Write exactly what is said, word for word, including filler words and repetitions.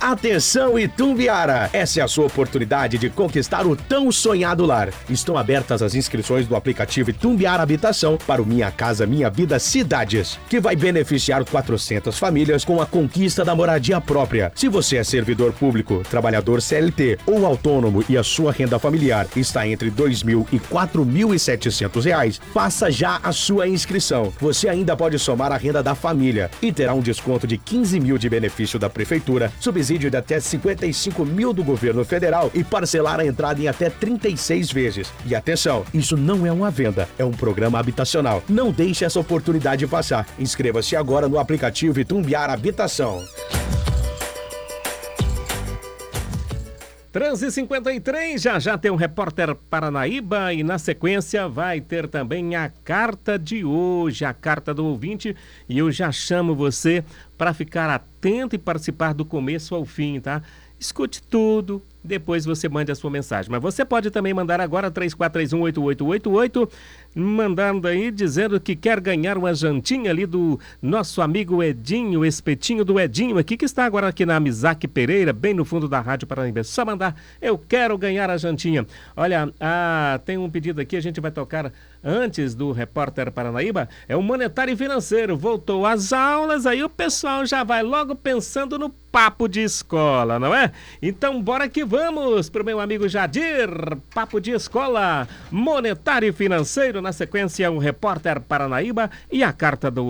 Atenção, Itumbiara! Essa é a sua oportunidade de conquistar o tão sonhado lar. Estão abertas as inscrições do aplicativo Itumbiara Habitação para o Minha Casa Minha Vida Cidades, que vai beneficiar quatrocentas famílias com a conquista da moradia própria. Se você é servidor público, trabalhador C L T ou autônomo e a sua renda familiar está entre dois mil e quatro mil e setecentos reais, faça já a sua inscrição. Você ainda pode somar a renda da família e terá um desconto de quinze mil de benefício da prefeitura, subsídio de até cinquenta e cinco mil do governo federal e parcelar a entrada em até trinta e seis vezes. E atenção, isso não é uma venda, é um programa habitacional. Não deixe essa oportunidade passar. Inscreva-se agora no aplicativo Itumbiara Habitação. treze e cinquenta e três, já já tem um repórter Paranaíba e na sequência vai ter também a carta de hoje, a carta do ouvinte, e eu já chamo você para ficar atento e participar do começo ao fim, tá? Escute tudo, depois você mande a sua mensagem. Mas você pode também mandar agora três quatro três um oito oito oito oito, mandando aí dizendo que quer ganhar uma jantinha ali do nosso amigo Edinho, o espetinho do Edinho aqui, que está agora aqui na Amizac Pereira, bem no fundo da Rádio Paranaíba. Só mandar, eu quero ganhar a jantinha. Olha, ah, tem um pedido aqui, a gente vai tocar antes do repórter Paranaíba, é o monetário e financeiro. Voltou às aulas, aí o pessoal já vai logo pensando no papo de escola, não é? Então bora que vamos pro meu amigo Jadir, papo de escola, monetário e financeiro, na sequência um repórter Paranaíba e a carta do